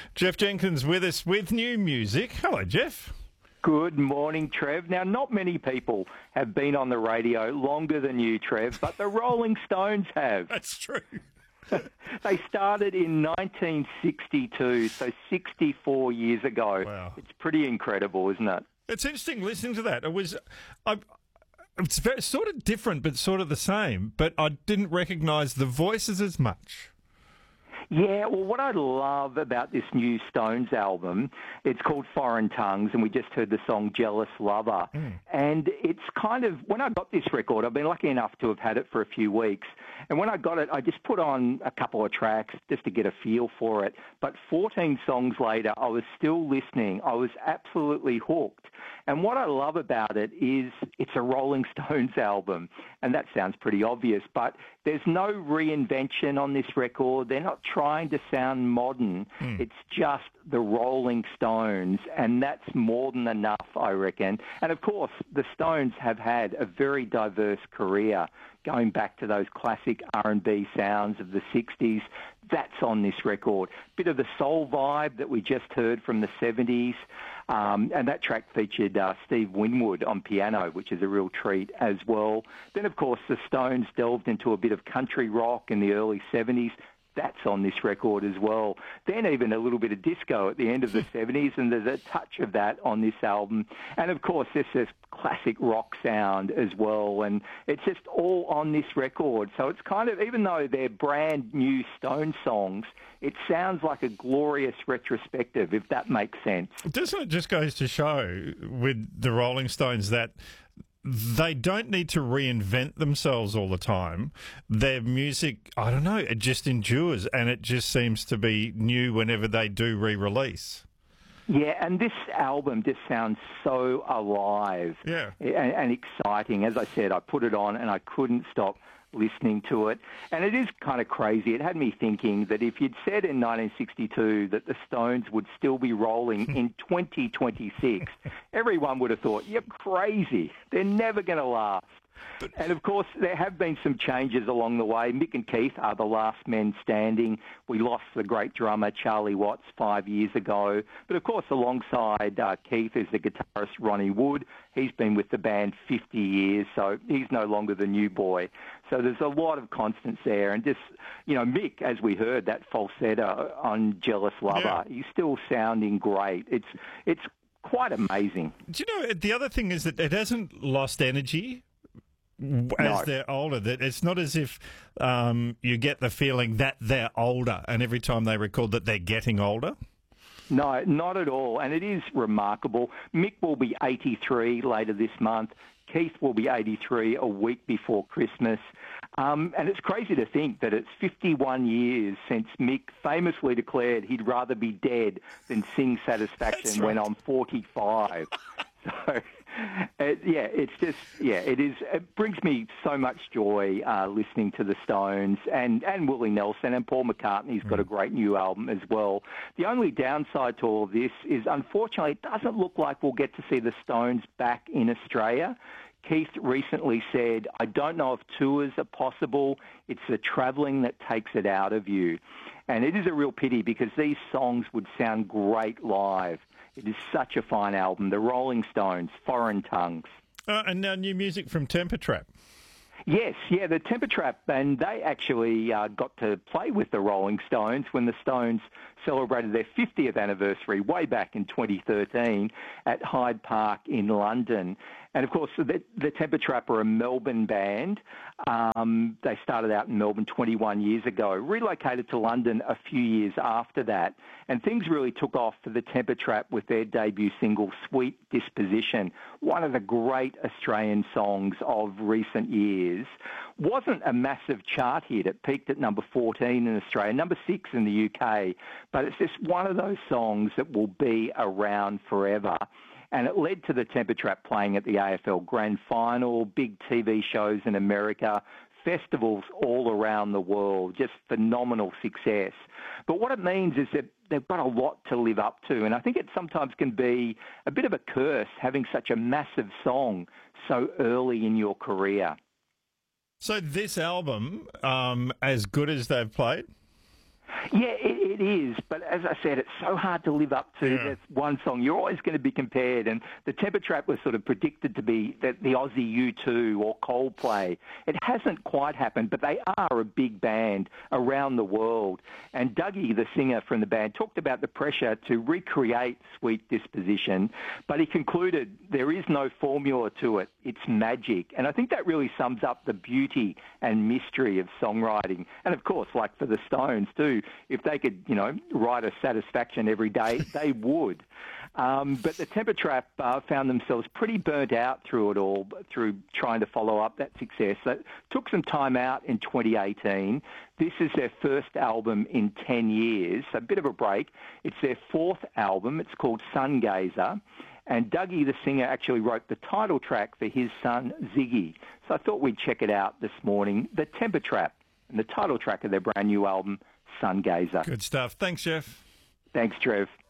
Jeff Jenkins with us with new music. Hello, Jeff. Good morning, Trev. Now, not many people have been on the radio longer than you, Trev, but the Rolling Stones have. That's true. They started in 1962, so 64 years ago. Wow. It's pretty incredible, isn't it? It's interesting listening to that. It's very, sort of different, but sort of the same. But I didn't recognise the voices as much. Yeah, well, what I love about this new Stones album, it's called Foreign Tongues, and we just heard the song Jealous Lover. And it's kind of, when I got this record, I've been lucky enough to have had it for a few weeks, and when I got it, I just put on a couple of tracks just to get a feel for it. But 14 songs later, I was still listening. I was absolutely hooked. And what I love about it is it's a Rolling Stones album, and that sounds pretty obvious, but there's no reinvention on this record. They're not trying to sound modern. It's just the Rolling Stones, and that's more than enough, I reckon. And of course, the Stones have had a very diverse career, going back to those classic R&B sounds of the 60s. That's on this record. Bit of the soul vibe that we just heard from the 70s. And that track featured Steve Winwood on piano, which is a real treat as well. Then, of course, the Stones delved into a bit of country rock in the early 70s. That's on this record as well. Then even a little bit of disco at the end of the 70s, and there's a touch of that on this album. And, of course, there's this classic rock sound as well, and it's just all on this record. So it's kind of, even though they're brand new Stone songs, it sounds like a glorious retrospective, if that makes sense. Doesn't it just goes to show with the Rolling Stones that they don't need to reinvent themselves all the time. Their music, I don't know, it just endures, and it just seems to be new whenever they do re-release. Yeah, and this album just sounds so alive and exciting. As I said, I put it on and I couldn't stop listening to it. And it is kind of crazy. It had me thinking that if you'd said in 1962 that the Stones would still be rolling in 2026, everyone would have thought, you're crazy. They're never going to last. And, of course, there have been some changes along the way. Mick and Keith are the last men standing. We lost the great drummer Charlie Watts 5 years ago. But, of course, alongside Keith is the guitarist Ronnie Wood. He's been with the band 50 years, so he's no longer the new boy. So there's a lot of constants there. And just, you know, Mick, as we heard, that falsetto on Jealous Lover, he's still sounding great. It's quite amazing. Do you know, the other thing is that it hasn't lost energy as they're older. That it's not as if you get the feeling that they're older, and every time they record that they're getting older. No, not at all. And it is remarkable. Mick will be 83 later this month. Keith will be 83 a week before Christmas. And it's crazy to think that it's 51 years since Mick famously declared he'd rather be dead than sing Satisfaction when I'm 45. So, it brings me so much joy listening to the Stones and Willie Nelson, and Paul McCartney's got a great new album as well. The only downside to all of this is, unfortunately, it doesn't look like we'll get to see the Stones back in Australia. Keith recently said, I don't know if tours are possible. It's the travelling that takes it out of you. And it is a real pity because these songs would sound great live. It is such a fine album. The Rolling Stones, Foreign Tongues. And now new music from Temper Trap. Yes, the Temper Trap, and they actually got to play with the Rolling Stones when the Stones celebrated their 50th anniversary way back in 2013 at Hyde Park in London. And, of course, the Temper Trap are a Melbourne band. They started out in Melbourne 21 years ago, relocated to London a few years after that. And things really took off for the Temper Trap with their debut single, Sweet Disposition, one of the great Australian songs of recent years. Wasn't a massive chart hit. It peaked at number 14 in Australia, number 6 in the UK. But it's just one of those songs that will be around forever. And it led to the Temper Trap playing at the AFL Grand Final, big TV shows in America, festivals all around the world, just phenomenal success. But what it means is that they've got a lot to live up to, and I think it sometimes can be a bit of a curse having such a massive song so early in your career. So this album, as good as they've played? Yeah, it is. But as I said, it's so hard to live up to. Yeah. That's one song. You're always going to be compared. And the Temper Trap was sort of predicted to be the Aussie U2 or Coldplay. It hasn't quite happened, but they are a big band around the world. And Dougie, the singer from the band, talked about the pressure to recreate Sweet Disposition, but he concluded there is no formula to it. It's magic. And I think that really sums up the beauty and mystery of songwriting. And of course, like for the Stones too, if they could, write a Satisfaction every day, they would. But the Temper Trap found themselves pretty burnt out through it all, through trying to follow up that success. So it took some time out in 2018. This is their first album in 10 years, so a bit of a break. It's their fourth album. It's called Sungazer. And Dougie, the singer, actually wrote the title track for his son, Ziggy. So I thought we'd check it out this morning. The Temper Trap, and the title track of their brand new album, Sungazer. Good stuff. Thanks, Jeff. Thanks, Trev.